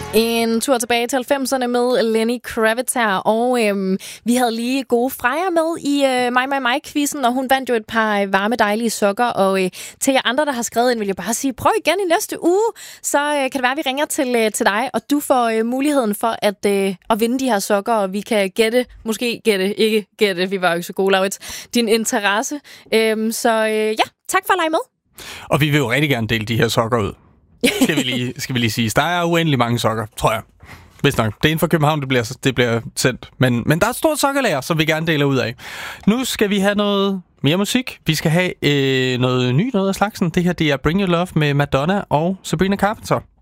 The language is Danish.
En tur tilbage til 90'erne med Lenny Kravitz her, og vi havde lige gode Freja med i mig-quizzen, og hun vandt jo et par varme, dejlige sokker, og til jer andre, der har skrevet ind, vil jeg bare sige, prøv igen i næste uge, så kan det være, at vi ringer til dig, og du får muligheden for at vinde de her sokker, og vi kan ikke gætte, vi var jo ikke så gode, Laurits, din interesse. Tak for at lege med. Og vi vil jo rigtig gerne dele de her sokker ud. Skal vi lige sige. Der er uendelig mange sokker, tror jeg. Hvis nok. Det er inden for København, det bliver sendt. Men der er et stort sokkerlager, som vi gerne deler ud af. Nu skal vi have noget mere musik. Vi skal have noget af slagsen. Det her, det er Bring Your Love med Madonna og Sabrina Carpenter.